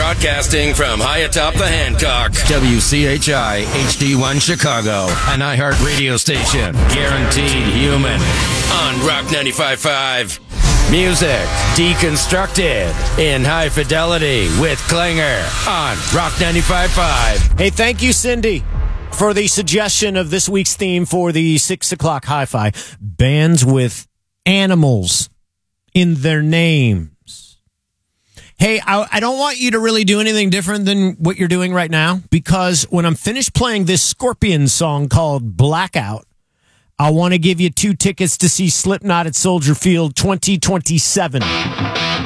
Broadcasting from high atop the Hancock. WCHI HD1 Chicago. An iHeart radio station. Guaranteed human. On Rock 95.5. Music deconstructed in high fidelity with Klinger on Rock 95.5. Hey, thank you, Cindy, for the suggestion of this week's theme for the 6 o'clock hi-fi. Bands with animals in their names. Hey, I don't want you to really do anything different than what you're doing right now, because when I'm finished playing this Scorpions song called Blackout, I want to give you 2 tickets to see Slipknot at Soldier Field 2027.